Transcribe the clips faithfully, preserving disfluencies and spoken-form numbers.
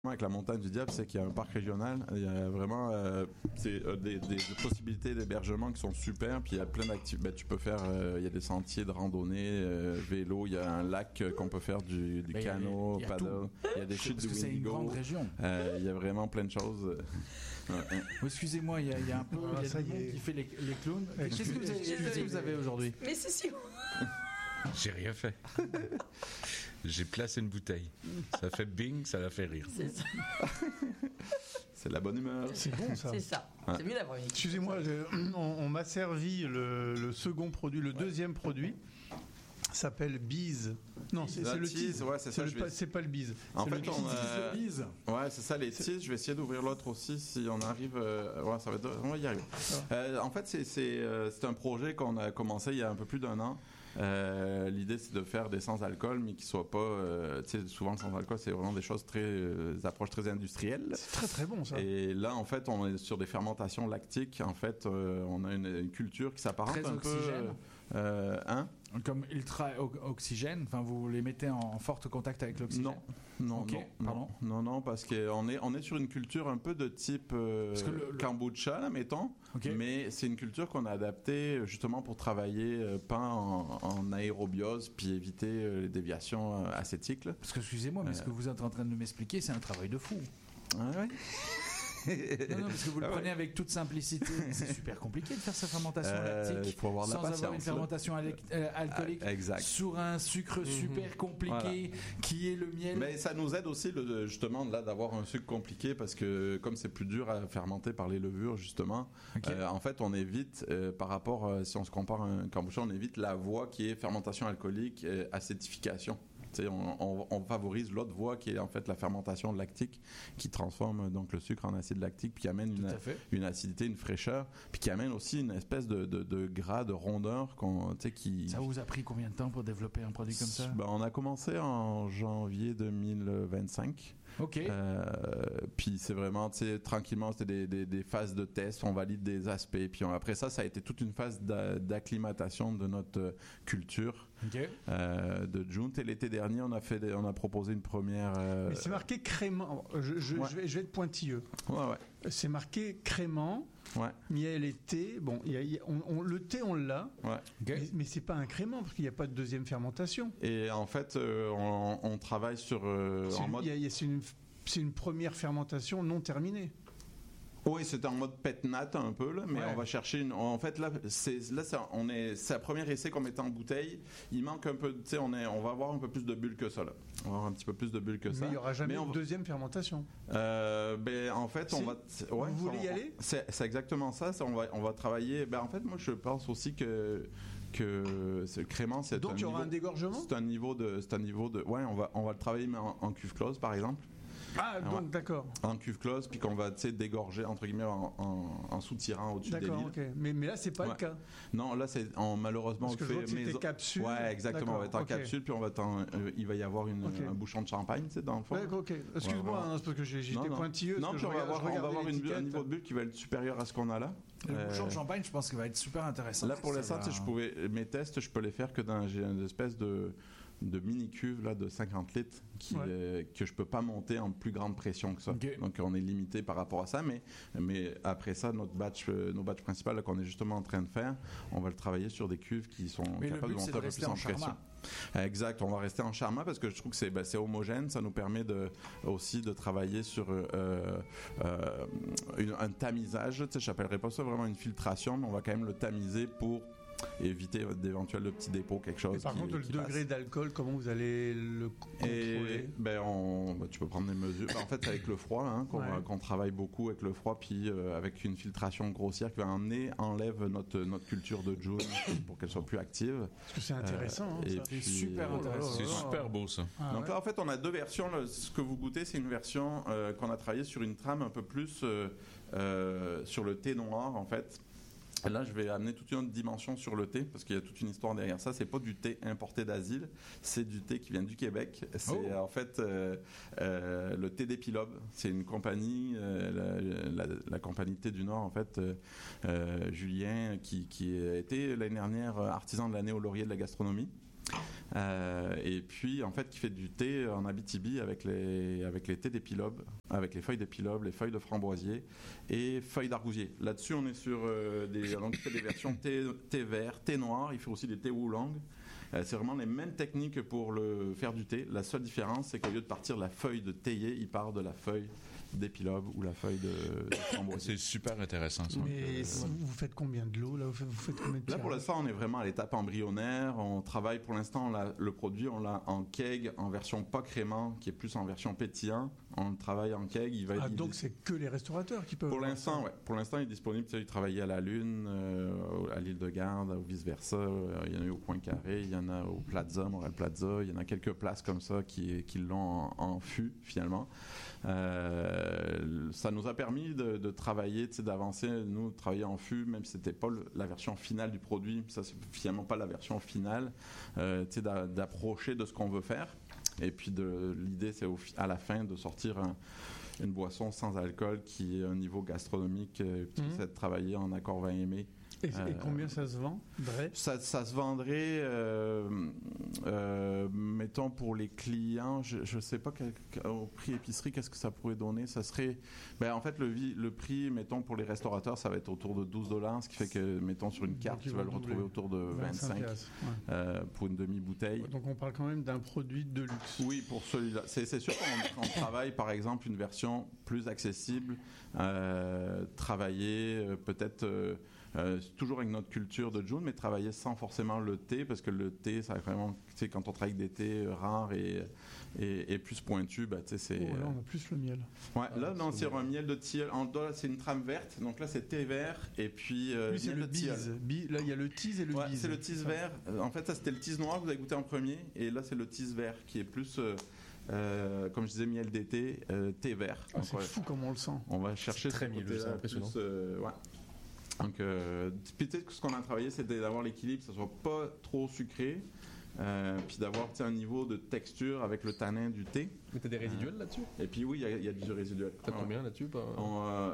avec la montagne du diable, c'est qu'il y a un parc régional. Il y a vraiment euh, c'est, euh, des, des, des possibilités d'hébergement qui sont super. Puis il y a plein d'activités. Ben, tu peux faire, euh, il y a des sentiers de randonnée, euh, vélo. Il y a un lac euh, qu'on peut faire du, du ben, canot, il y a, paddle. Il y a des chutes de Windigo. C'est une grande région. Euh, il y a vraiment plein de choses. Ouais. Oh, excusez-moi, il y, a, il y a un peu ah, il y a ça y est. Qui fait les, les clowns. Qu'est-ce que vous avez, qu'est-ce que vous avez aujourd'hui? Mais c'est si. J'ai rien fait. J'ai placé une bouteille. Ça fait bing, ça l'a fait rire. C'est ça. C'est de la bonne humeur. C'est bon ça. C'est ça. Ouais. C'est mieux d'avoir une équipe. Excusez-moi, je, on, on m'a servi le, le second produit, le ouais. deuxième produit. S'appelle Bise. Non, c'est, c'est le tease. Ouais, c'est, ça, c'est, le, vais... c'est pas le Bise. En c'est fait, le on a... Bise. Ouais, c'est ça, les teas. Je vais essayer d'ouvrir l'autre aussi si on arrive. Euh... Ouais, ça va être... On va y arriver. Ah. Euh, en fait, c'est, c'est, euh, c'est un projet qu'on a commencé il y a un peu plus d'un an. Euh, l'idée, c'est de faire des sans-alcool, mais qui soient pas. Euh, tu sais, souvent, le sans-alcool, c'est vraiment des choses très. Euh, des approches très industrielles. C'est très, très bon, ça. Et là, en fait, on est sur des fermentations lactiques. En fait, euh, on a une, une culture qui s'apparente très un oxygène. peu. Euh, hein? Comme ultra oxygène, enfin vous les mettez en fort contact avec l'oxygène. Non, non, okay, non, pardon. non, non, parce qu'on est on est sur une culture un peu de type euh, le, le... kombucha, là, mettons, okay. Mais c'est une culture qu'on a adaptée justement pour travailler euh, pas en, en aérobiose puis éviter euh, les déviations euh, acétiques. Là. Parce que excusez-moi, mais euh... ce que vous êtes en train de m'expliquer, c'est un travail de fou. Ah ouais. Non, non, parce que vous le ah prenez ouais. avec toute simplicité. C'est super compliqué de faire sa fermentation euh, lactique faut avoir de la sans patience, avoir une fermentation al- euh, alcoolique ah, exact. sur un sucre mm-hmm. super compliqué voilà. Qui est le miel. Mais ça nous aide aussi le, justement là d'avoir un sucre compliqué parce que comme c'est plus dur à fermenter par les levures justement, okay. euh, en fait on évite euh, par rapport euh, si on se compare à un kombucha, on évite la voie qui est fermentation alcoolique, et acétification. On, on, on favorise l'autre voie qui est en fait la fermentation lactique qui transforme donc le sucre en acide lactique puis qui amène une, une acidité, une fraîcheur puis qui amène aussi une espèce de, de, de gras, de rondeur qu'on, qui... Ça vous a pris combien de temps pour développer un produit comme ça? Ben, on a commencé en janvier deux mille vingt-cinq. Ok. Euh, puis c'est vraiment, tu sais, tranquillement, c'était des, des, des phases de test, on valide des aspects. Puis on, après ça, ça a été toute une phase d'a, d'acclimatation de notre culture okay. euh, de Junt. Et l'été dernier, on a fait, des, on a proposé une première. Euh, Mais c'est marqué crément. Je, je, ouais. je, vais, je vais être pointilleux. Ouais, ouais. C'est marqué crément. Ouais. Miel et thé. Bon, y a, y a, on, on, le thé, on l'a. Ouais. Okay. Mais, mais c'est pas un crément parce qu'il n'y a pas de deuxième fermentation. Et en fait, euh, on, on travaille sur. Euh, c'est, en mode... y a, y a, c'est, une, c'est une première fermentation non terminée. Oui, c'était en mode pet nat un peu là, mais ouais. on va chercher une. En fait là, c'est là, c'est, on est, c'est la première essai qu'on met en bouteille. Il manque un peu, tu sais, on est, on va avoir un peu plus de bulles que ça là. On va avoir un petit peu plus de bulles que mais ça. Mais il y aura jamais mais une va... deuxième fermentation. Euh, ben en fait, si. on va. Ouais, Vous voulez on, y aller? C'est, c'est exactement ça. C'est, on va, on va travailler. Ben en fait, moi, je pense aussi que que ce crément, c'est donc un il y aura niveau, un dégorgement. C'est un niveau de, c'est un niveau de. Ouais, on va, on va le travailler mais en, en cuve close par exemple. Ah, donc ouais. d'accord. En cuve close, puis qu'on va dégorger, entre guillemets, en, en, en soutirant au-dessus d'accord, des lignes. Ok, mais, mais là, c'est pas ouais. le cas. Non, là, c'est en, malheureusement, parce que on fait. Je vois que c'était capsule. Ouais, exactement. D'accord, on va être en okay. capsule, puis on va en, euh, il va y avoir une, okay. un bouchon de champagne, tu sais, dans le fond. D'accord, ok. Excuse-moi, ouais, hein, c'est parce que j'ai, j'étais non, non. pointilleux. Non, puis on va avoir, on va avoir une, un niveau de bulle qui va être supérieur à ce qu'on a là. Le euh, bouchon de champagne, je pense qu'il va être super intéressant. Là, pour l'instant, va... je pouvais, mes tests, je peux les faire que dans j'ai une espèce de. de mini cuve là de cinquante litres qui, ouais. euh, que je peux pas monter en plus grande pression que ça. Okay. Donc on est limité par rapport à ça, mais mais après ça notre batch euh, nos batchs principales là, qu'on est justement en train de faire, on va le travailler sur des cuves qui sont mais capables de monter un peu plus en, en pression. Exact, on va rester en Charmat parce que je trouve que c'est ben, c'est homogène, ça nous permet de aussi de travailler sur euh, euh, une, un tamisage. Tu sais, j'appellerais pas ça vraiment une filtration, mais on va quand même le tamiser pour éviter d'éventuels petits dépôts, quelque chose. Et par qui, contre, qui le passe. degré d'alcool, comment vous allez le contrôler? Et, ben on, ben tu peux prendre des mesures. Ben en fait, c'est avec le froid hein, qu'on, ouais. qu'on travaille beaucoup avec le froid, puis euh, avec une filtration grossière qui va emmener, enlève notre, notre culture de June pour qu'elle soit plus active. Parce que c'est intéressant. Euh, hein, et ça. puis, c'est super intéressant. C'est super beau ça. Ah, donc ouais. là, en fait, on a deux versions. Là. Ce que vous goûtez, c'est une version euh, qu'on a travaillée sur une trame un peu plus euh, euh, sur le thé noir, en fait. Là, je vais amener toute une autre dimension sur le thé, parce qu'il y a toute une histoire derrière ça. C'est pas du thé importé d'Asile, c'est du thé qui vient du Québec. C'est oh. en fait euh, euh, le thé d'Épilobe. C'est une compagnie, euh, la, la, la compagnie de thé du Nord, en fait, euh, euh, Julien, qui, qui a été l'année dernière artisan de l'année au Laurier de la gastronomie. Euh, et puis en fait qui fait du thé en Abitibi avec les, avec les thés d'épilobes, avec les feuilles d'épilobes, les feuilles de framboisier et feuilles d'argousier. Là-dessus on est sur euh, des, donc, il fait des versions thé, thé vert, thé noir, il fait aussi des thé oolong. Euh, c'est vraiment les mêmes techniques pour le, faire du thé. La seule différence c'est qu'au lieu de partir de la feuille de théier, il part de la feuille d'épilobe ou la feuille de, de framboisier. C'est super intéressant ça. Mais euh, si vous faites combien de l'eau là, vous faites, vous faites combien de Là pour l'instant on est vraiment à l'étape embryonnaire. On travaille pour l'instant on l'a, le produit on l'a en keg en version pas crémant qui est plus en version pétillant. On le travaille en keg. Il va ah il, donc c'est que les restaurateurs qui peuvent. Pour l'instant ouais. Pour l'instant il est disponible. Tu sais, il travaillait à la Lune, euh, à l'île de Garde, ou vice versa. Il y en a eu au Poincaré, il y en a au Plaza, Montréal Plaza. Il y en a quelques places comme ça qui, qui l'ont en, en fût finalement. Euh, ça nous a permis de, de travailler, d'avancer, nous travailler en fût, même si c'était pas le, la version finale du produit, ça c'est finalement pas la version finale, euh, d'a, d'approcher de ce qu'on veut faire. Et puis de, l'idée c'est au, à la fin de sortir un, une boisson sans alcool qui est un niveau gastronomique, euh, qui mmh. essaie de travailler en accord vin aimé. Et, euh, et combien ça se vendrait? ça, ça se vendrait, euh, euh, mettons pour les clients, je ne sais pas quel, au prix épicerie, qu'est-ce que ça pourrait donner. Ça serait, ben en fait, le, le prix, mettons pour les restaurateurs, ça va être autour de douze dollars, ce qui fait que, mettons sur une carte, tu vas le retrouver autour de vingt-cinq ouais. euh, pour une demi-bouteille. Donc on parle quand même d'un produit de luxe. Oui, pour celui-là. C'est, c'est sûr qu'on on travaille, par exemple, une version plus accessible, euh, travailler euh, peut-être. Euh, Euh, toujours avec notre culture de June, mais travailler sans forcément le thé, parce que le thé, ça vraiment, tu sais, quand on travaille avec des thés rares et, et, et plus pointus, bah, tu sais, c'est. Oh, là, on a plus le miel. Ouais, ah, là, non, c'est un miel de tilleul. En là, c'est une trame verte, donc là, c'est thé vert, et puis. Euh, Lui, c'est le tease. Là, il y a le tease et le ouais, bise. C'est le tease vert. En fait, ça, c'était le tease noir que vous avez goûté en premier, et là, c'est le tease vert qui est plus. Euh, Euh, comme je disais, miel d'été, euh, thé vert. Ah, c'est ouais. fou comme on le sent. On va chercher c'est très mielleux, c'est impressionnant. Plus, euh, ouais. Donc, euh, peut-être que ce qu'on a travaillé, c'était d'avoir l'équilibre, que ça soit pas trop sucré, euh, puis d'avoir un niveau de texture avec le tanin du thé. Mais t'as des résiduels euh, là-dessus? Et puis oui, il y, y a du résiduel. T'as ouais. combien là-dessus? Pas... On, euh,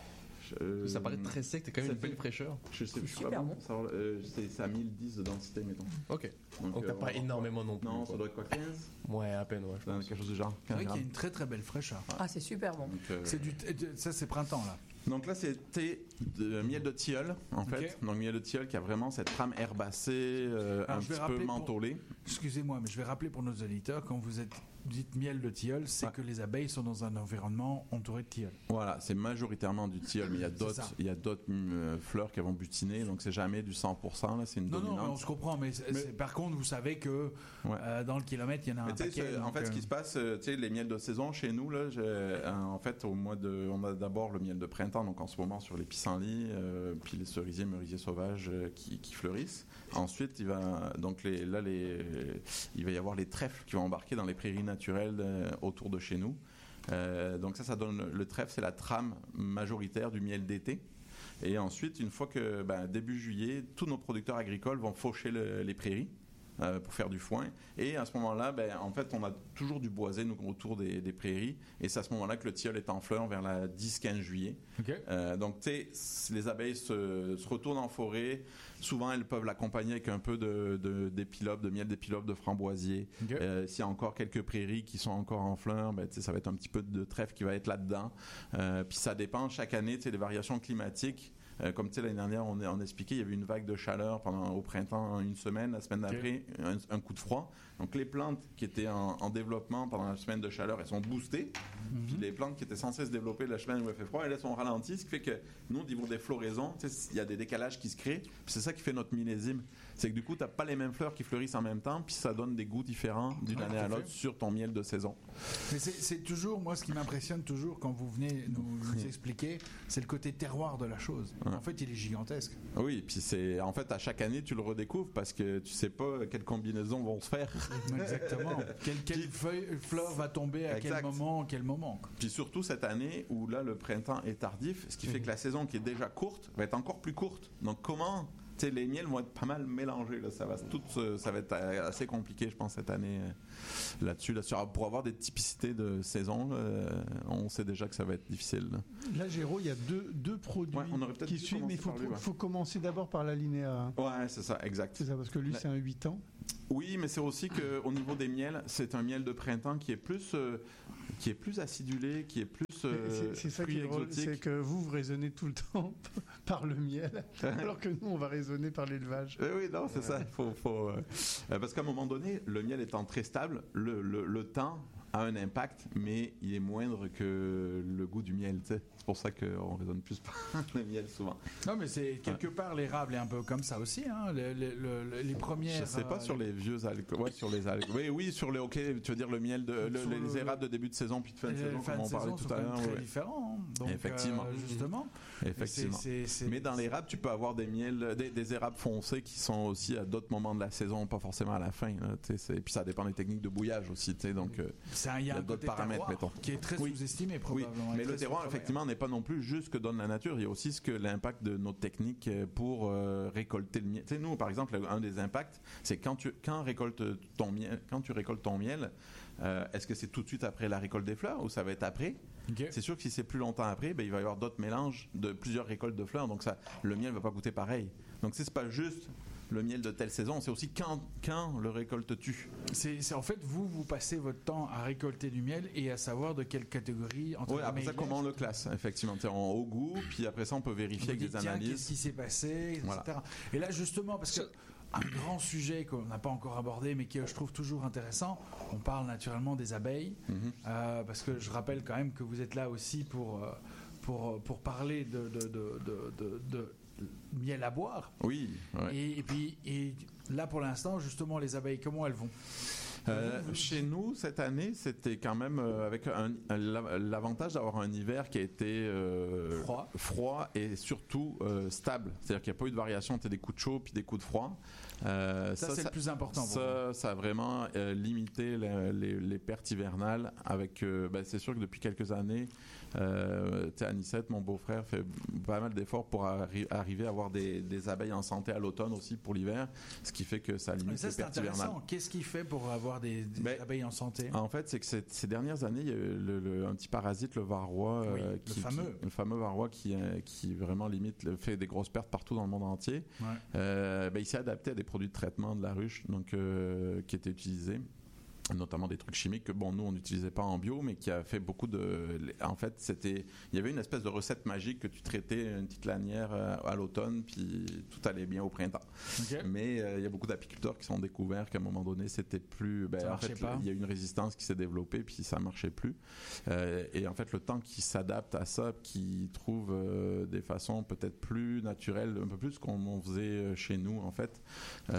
je, ça paraît très sec, t'as quand même une belle fait, fraîcheur. Je sais c'est super bon. Ça, euh, c'est, c'est à mille dix de densité, mettons. Ok. Donc, Donc t'as euh, pas énormément non plus. Non, quoi. ça doit être quoi, quinze? Ouais, à peine, ouais. Dans quelque chose du genre. C'est vrai qu'il y a une très très belle fraîcheur. Ah, c'est super bon. Donc, euh, c'est du, ça, c'est printemps là. Donc là, c'est thé de miel de tilleul, en okay. fait. Donc miel de tilleul qui a vraiment cette trame herbacée, euh, un petit peu mentholée. Pour... Excusez-moi, mais je vais rappeler pour nos auditeurs, quand vous êtes dites miel de tilleul, c'est ouais. que les abeilles sont dans un environnement entouré de tilleul. Voilà, c'est majoritairement du tilleul, mais il y a d'autres, il y a d'autres euh, fleurs qui vont butiner, donc c'est jamais du cent pour cent, là, c'est une non, dominante. Non, on se comprend, mais, mais... C'est, par contre, vous savez que ouais. euh, dans le kilomètre, il y en a mais un paquet. En fait, euh... ce qui se passe, tu sais, les miels de saison chez nous, là, euh, en fait, au mois de, on a d'abord le miel de printemps, donc en ce moment sur les pissenlits, euh, puis les cerisiers, merisiers sauvages euh, qui, qui fleurissent. Ensuite, il va donc les, là, les, il va y avoir les trèfles qui vont embarquer dans les prairies naturelles euh, autour de chez nous. Euh, donc ça, ça donne le, le trèfle, c'est la trame majoritaire du miel d'été. Et ensuite, une fois que ben, début juillet, tous nos producteurs agricoles vont faucher le, les prairies. Euh, pour faire du foin, et à ce moment-là, ben, en fait, on a toujours du boisé nous, autour des, des prairies, et c'est à ce moment-là que le tilleul est en fleurs vers la dix quinze juillet. Okay. Euh, donc, tu sais, les abeilles se, se retournent en forêt. Souvent, elles peuvent l'accompagner avec un peu de, de, d'épilobe, de miel d'épilobe, de framboisier. Okay. Euh, s'il y a encore quelques prairies qui sont encore en fleurs, ben, ça va être un petit peu de trèfle qui va être là-dedans. Euh, puis ça dépend chaque année des variations climatiques. Euh, comme tu sais, l'année dernière, on, on expliquait, il y avait une vague de chaleur pendant, au printemps, une semaine, la semaine d'après, okay. un, un coup de froid. Donc les plantes qui étaient en, en développement pendant la semaine de chaleur, elles sont boostées. Mm-hmm. Puis les plantes qui étaient censées se développer la semaine où il fait froid, elles sont ralenties, ce qui fait que nous, au niveau des floraisons, il y a des décalages qui se créent. Puis c'est ça qui fait notre millésime. C'est que du coup, tu n'as pas les mêmes fleurs qui fleurissent en même temps, puis ça donne des goûts différents d'une ah, année à l'autre sur ton miel de saison. Mais c'est, c'est toujours, moi, ce qui m'impressionne toujours quand vous venez nous, nous expliquer, c'est le côté terroir de la chose. Ouais. En fait, il est gigantesque. Oui, puis c'est, en fait, à chaque année, tu le redécouvres parce que tu sais pas quelles combinaisons vont se faire. Exactement. Quelle, quelle puis, feuille, fleur va tomber à exact. quel moment, quel moment. Quoi. Puis surtout cette année où là, le printemps est tardif, ce qui mmh. fait que la saison qui est déjà courte va être encore plus courte. Donc comment sais, les miels vont être pas mal mélangés. Là. Ça, va tout, ça va être assez compliqué, je pense, cette année euh, là-dessus. Là, sur, pour avoir des typicités de saison, euh, on sait déjà que ça va être difficile. Là, là Géraud, il y a deux, deux produits ouais, on aurait peut-être qui suivent, mais il faut, lui, ouais. faut commencer d'abord par l'alinéa. Ouais, c'est ça, exact. C'est ça, parce que lui, la... c'est un huit ans. Oui, mais c'est aussi qu'au niveau des miels, c'est un miel de printemps qui est plus, euh, qui est plus acidulé, qui est plus euh, c'est, c'est ça qui est drôle, c'est que vous, vous raisonnez tout le temps par le miel, alors que nous, on va raisonner par l'élevage. Oui, oui, non, c'est ça. Il faut, faut, euh, parce qu'à un moment donné, le miel étant très stable, le, le, le temps a un impact, mais il est moindre que le goût du miel. Tu sais. C'est pour ça qu'on raisonne plus par le miel souvent. Non, mais c'est quelque part l'érable est un peu comme ça aussi. Hein, les, les, les, les premières. Je sais pas euh, sur les vieux algues. Ouais, sur les algues. Oui, oui, sur les. Ok, tu veux dire le miel de le, les, les érables de début de saison puis de fin de saison, comme on parlait tout à l'heure. Très ouais. différents. Donc, effectivement. Euh, justement. Effectivement. C'est, c'est, c'est, mais dans l'érable, tu peux avoir des miels, des, des érables foncés qui sont aussi à d'autres moments de la saison, pas forcément à la fin. Et puis ça dépend des techniques de bouillage aussi. Donc c'est il y a, y a d'autres paramètres, mettons. Qui est très oui. sous-estimé probablement. Oui. Mais le terroir, effectivement, n'est pas non plus juste que donne la nature. Il y a aussi ce que l'impact de notre technique pour euh, récolter le miel. Tu sais, nous, par exemple, un des impacts, c'est quand tu quand récoltes ton miel, quand tu récoltes ton miel, euh, est-ce que c'est tout de suite après la récolte des fleurs ou ça va être après? Okay. C'est sûr que si c'est plus longtemps après, ben, il va y avoir d'autres mélanges de plusieurs récoltes de fleurs, donc ça, le miel ne va pas goûter pareil. Donc c'est pas juste le miel de telle saison, c'est aussi quand, quand le récoltes-tu. C'est, c'est en fait, vous, vous passez votre temps à récolter du miel et à savoir de quelle catégorie. Oui, après ça, comment on le classe, effectivement. En haut goût, puis après ça, on peut vérifier avec dites, des tiens, analyses. Qu'est-ce qui s'est passé, et cetera. Voilà. Et là, justement, parce que un grand sujet qu'on n'a pas encore abordé, mais que je trouve toujours intéressant, on parle naturellement des abeilles, mm-hmm. euh, parce que je rappelle quand même que vous êtes là aussi pour, pour, pour parler de, de, de, de, de, de miel à boire. Oui. Ouais. Et, et puis et là, pour l'instant, justement, les abeilles, comment elles vont? Euh, chez nous, cette année, c'était quand même euh, avec un, un, l'avantage d'avoir un hiver qui a été euh, froid. froid et surtout euh, stable. C'est-à-dire qu'il n'y a pas eu de variation entre des coups de chaud puis des coups de froid. Euh, ça, ça, c'est ça, le plus important. Pour ça, ça a vraiment euh, limité les, les, les pertes hivernales. Avec, euh, ben, c'est sûr que depuis quelques années, euh, Anicette, mon beau-frère, fait pas mal d'efforts pour arri- arriver à avoir des, des abeilles en santé à l'automne aussi pour l'hiver, ce qui fait que ça limite ça, les pertes hivernales. Qu'est-ce qu'il fait pour avoir des, des ben, abeilles en santé? En fait, c'est que ces, ces dernières années, il y a eu le, le, un petit parasite, le varroa, oui, euh, qui, le fameux, qui, le fameux varroa qui, euh, qui vraiment limite, fait des grosses pertes partout dans le monde entier. Ouais. Euh, ben, il s'est adapté à des produits de traitement de la ruche, donc euh, qui étaient utilisés, notamment des trucs chimiques que bon nous on n'utilisait pas en bio, mais qui a fait beaucoup de. En fait, c'était, il y avait une espèce de recette magique que tu traitais une petite lanière à l'automne, puis tout allait bien au printemps. Okay. Mais euh, il y a beaucoup d'apiculteurs qui sont découverts qu'à un moment donné c'était plus. Ben, ça en fait, pas. Il y a eu une résistance qui s'est développée, puis ça marchait plus. Euh, et en fait, le temps qu'ils s'adaptent à ça, qu'ils trouvent euh, des façons peut-être plus naturelles, un peu plus comme on faisait chez nous en fait, euh,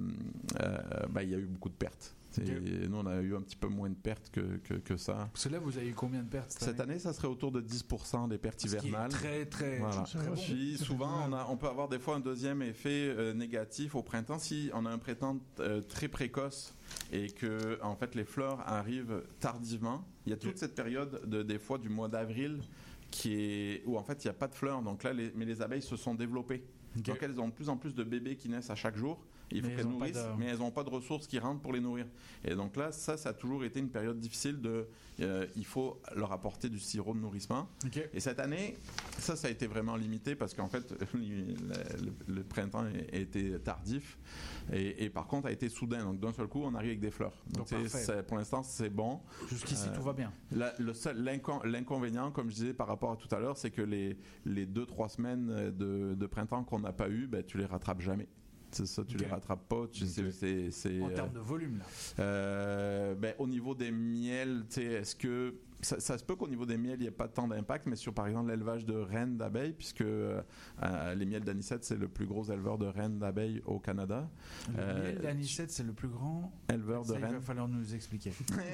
euh, ben, il y a eu beaucoup de pertes. Et nous, on a eu un petit peu moins de pertes que, que, que ça. Parce que là, vous avez eu combien de pertes cette, cette année? année, ça serait autour de dix pour cent des pertes hivernales. Très, très, voilà. très bon. Puis souvent, on, a, on peut avoir des fois un deuxième effet euh, négatif au printemps. Si on a un printemps euh, très précoce et que, en fait, les fleurs arrivent tardivement, il y a toute okay. cette période, de, des fois, du mois d'avril, qui est, où en fait, il n'y a pas de fleurs. Donc là, les, mais les abeilles se sont développées. Okay. Donc elles ont de plus en plus de bébés qui naissent à chaque jour. Il faut mais qu'elles nourrissent, de... mais elles n'ont pas de ressources qui rentrent pour les nourrir. Et donc là, ça, ça a toujours été une période difficile de. Euh, il faut leur apporter du sirop de nourrissement. Okay. Et cette année, ça, ça a été vraiment limité parce qu'en fait, le, le, le printemps a été tardif et, et par contre a été soudain. Donc d'un seul coup, on arrive avec des fleurs. Donc, donc c'est, pour l'instant, c'est bon. Jusqu'ici, euh, tout va bien. La, le seul, l'incon, l'inconvénient, comme je disais par rapport à tout à l'heure, c'est que les les deux trois semaines de, de printemps qu'on n'a pas eu, ben, tu les rattrapes jamais. C'est ça, tu okay. les rattrapes pas. Tu sais, okay. c'est, c'est, en euh, termes de volume, là. Euh, ben, au niveau des miels, est-ce que ça, ça se peut qu'au niveau des miels, il n'y ait pas tant d'impact, mais sur, par exemple, l'élevage de reines d'abeilles, puisque euh, les miels d'Anicette, c'est le plus gros éleveur de reines d'abeilles au Canada. Le euh, miel d'Anicette, c'est le plus grand éleveur de ça, reines. Il va falloir nous expliquer.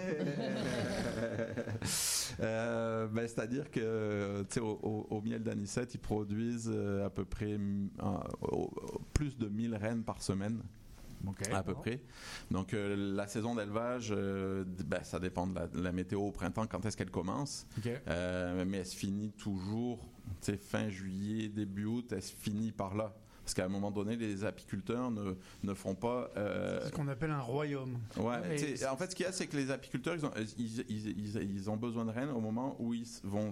euh, ben, c'est-à-dire que au, au, au miel d'Anicette, ils produisent à peu près euh, plus de mille reines par semaine. Okay, à peu bon. près. Donc euh, la saison d'élevage, euh, ben, ça dépend de la, de la météo au printemps, quand est-ce qu'elle commence. Okay. Euh, mais elle se finit toujours, fin juillet, début août, elle se finit par là. Parce qu'à un moment donné, les apiculteurs ne, ne font pas... Euh... C'est ce qu'on appelle un royaume. Ouais, mais en fait, ce qu'il y a, c'est que les apiculteurs, ils ont, ils, ils, ils, ils ont besoin de reines au moment où ils vont...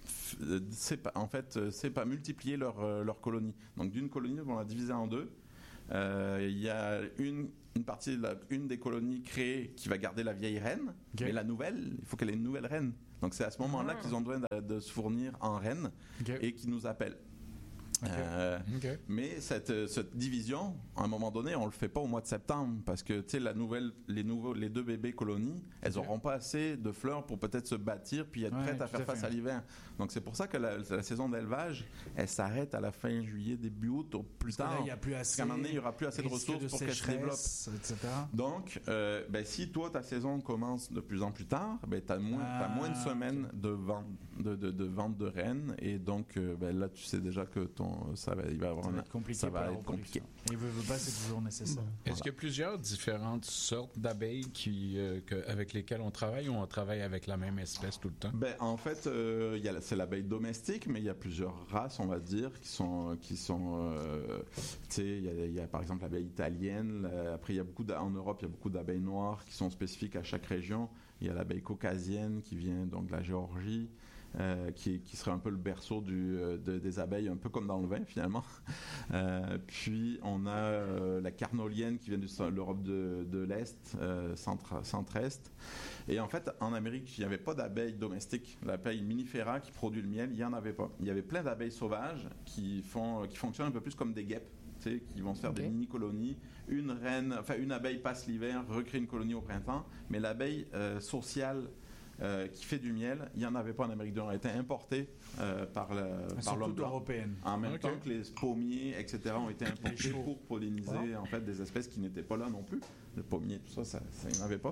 C'est pas, en fait, c'est pas multiplier leur, leur colonie. Donc d'une colonie, ils vont la diviser en deux. Euh, il y a une, une partie, de la, une des colonies créées qui va garder la vieille reine, okay. mais la nouvelle, il faut qu'elle ait une nouvelle reine. Donc c'est à ce moment-là ah. qu'ils ont besoin de, de se fournir en reine okay. et qu'ils nous appellent. Okay. Euh, okay. Mais cette, cette division, à un moment donné, on le fait pas au mois de septembre parce que tu sais la nouvelle, les nouveaux, les deux bébés colonies, elles okay. auront pas assez de fleurs pour peut-être se bâtir puis être ouais, prêtes à faire à face à l'hiver. Donc c'est pour ça que la, la saison d'élevage, elle s'arrête à la fin juillet, début août, au plus tard. Là, il y a plus assez. Parce qu'à un moment donné, il y aura plus assez de ressources de pour qu'elle se développe, et cetera. Donc, euh, ben, si toi ta saison commence de plus en plus tard, ben t'as moins, ah, t'as moins de semaines de vente de, de, de vente de rennes et donc euh, ben, là tu sais déjà que ton ça va, il va avoir ça va un, être compliqué. Ça va être compliqué. Et veut, veut pas, c'est toujours nécessaire. Est-ce voilà. qu'il y a plusieurs différentes sortes d'abeilles qui, euh, que, avec lesquelles on travaille ou on travaille avec la même espèce tout le temps? Ben, en fait, euh, y a, c'est l'abeille domestique, mais il y a plusieurs races, on va dire, qui sont, qui sont, euh, tu sais, il y, y a par exemple l'abeille italienne. Là, après, il y a beaucoup en Europe, il y a beaucoup d'abeilles noires qui sont spécifiques à chaque région. Il y a l'abeille caucasienne qui vient donc de la Géorgie. Euh, qui, qui serait un peu le berceau du, euh, de, des abeilles, un peu comme dans le vin finalement. Euh, puis on a euh, la carnolienne qui vient de l'Europe de, de l'Est, euh, centre, centre-Est. Et en fait, en Amérique, il n'y avait pas d'abeilles domestiques. L'abeille minifera qui produit le miel, il n'y en avait pas. Il y avait plein d'abeilles sauvages qui, font, qui fonctionnent un peu plus comme des guêpes. Tu sais, qui vont se faire okay. des mini-colonies. Une reine, enfin une abeille passe l'hiver, recrée une colonie au printemps, mais l'abeille euh, sociale Euh, qui fait du miel, il n'y en avait pas en Amérique du Nord, elle a été importée euh, par, le, par l'homme blanc. Européenne. En même okay. temps que les pommiers, et cetera, ont été importés pour polliniser en fait, des espèces qui n'étaient pas là non plus. Le pommier, tout ça, ça, ça il n'y en avait pas.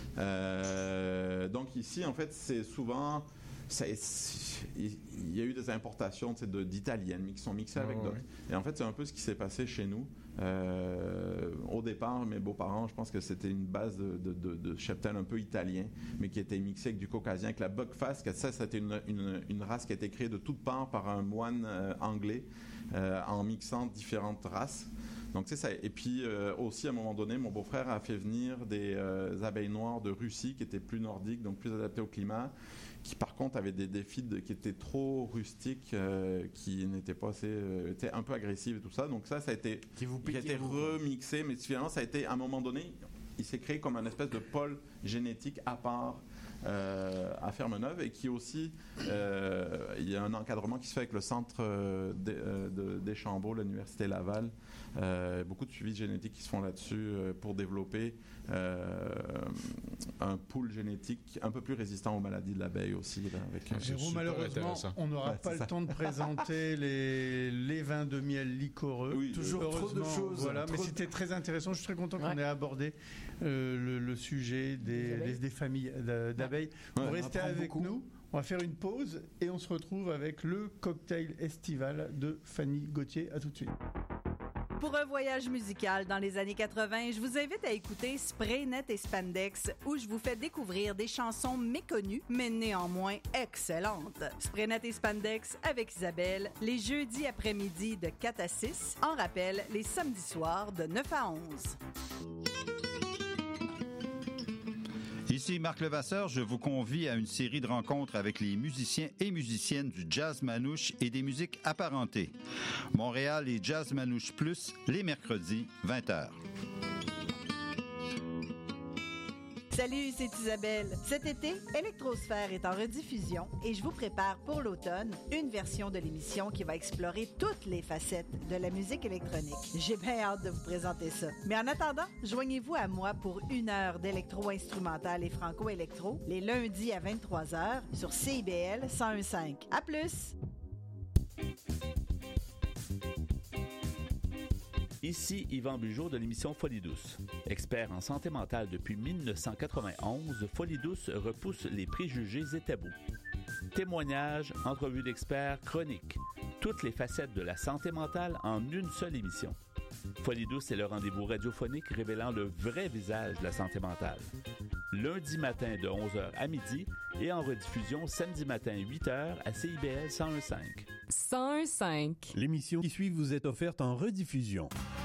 Euh, donc ici, en fait, c'est souvent... Ça, il y a eu des importations de, d'italiennes, mais qui sont mixées avec oh, d'autres. Oui. Et en fait, c'est un peu ce qui s'est passé chez nous. Euh, au départ, mes beaux-parents, je pense que c'était une base de, de, de, de cheptel un peu italien, mais qui était mixée avec du caucasien, avec la buckfast. Ça, c'était une, une, une race qui a été créée de toutes parts par un moine euh, anglais euh, en mixant différentes races. Donc, c'est ça. Et puis euh, aussi, à un moment donné, mon beau-frère a fait venir des euh, abeilles noires de Russie qui étaient plus nordiques, donc plus adaptées au climat, qui par contre avaient des défis de, qui étaient trop rustiques, euh, qui n'étaient pas assez, euh, étaient un peu agressives et tout ça. Donc ça, ça a été, qui vous pique, qui a été vous, remixé, mais finalement, ça a été à un moment donné, il s'est créé comme un espèce de pôle génétique à part. Euh, à Ferme-Neuve et qui aussi euh, il y a un encadrement qui se fait avec le centre euh, de, de, d'Échambault, l'université Laval, euh, beaucoup de suivis génétiques qui se font là-dessus euh, pour développer euh, un pool génétique un peu plus résistant aux maladies de l'abeille aussi là, avec un... Jérôme, malheureusement on n'aura ouais, pas le ça. temps de présenter les, les vins de miel liquoreux, oui, toujours trop de choses voilà, mais c'était très intéressant, je suis très content ouais. qu'on ait abordé euh, le, le sujet des, des, des familles d'abeilles. Ouais. Vous ouais, restez avec beaucoup. Nous, on va faire une pause et on se retrouve avec le cocktail estival de Fanny Gauthier. À tout de suite. Pour un voyage musical dans les années quatre-vingts, je vous invite à écouter Spraynet et Spandex, où je vous fais découvrir des chansons méconnues, mais néanmoins excellentes. Spraynet et Spandex avec Isabelle, les jeudis après-midi de quatre à six, en rappel les samedis soirs de neuf à onze. Ici Marc Levasseur, je vous convie à une série de rencontres avec les musiciens et musiciennes du jazz manouche et des musiques apparentées. Montréal et Jazz Manouche Plus, les mercredis, vingt heures. Salut, c'est Isabelle. Cet été, Électrosphère est en rediffusion et je vous prépare pour l'automne une version de l'émission qui va explorer toutes les facettes de la musique électronique. J'ai bien hâte de vous présenter ça. Mais en attendant, joignez-vous à moi pour une heure d'électro-instrumental et franco-électro les lundis à vingt-trois heures sur C I B L cent un virgule cinq. À plus! Ici Yvan Bugeaud de l'émission Folie Douce. Expert en santé mentale depuis dix-neuf cent quatre-vingt-onze, Folie Douce repousse les préjugés et tabous. Témoignages, entrevues d'experts, chroniques. Toutes les facettes de la santé mentale en une seule émission. Folie douce est le rendez-vous radiophonique révélant le vrai visage de la santé mentale. Lundi matin de onze heures à midi et en rediffusion samedi matin huit heures à C I B L cent un virgule cinq. cent un virgule cinq. L'émission qui suit vous est offerte en rediffusion.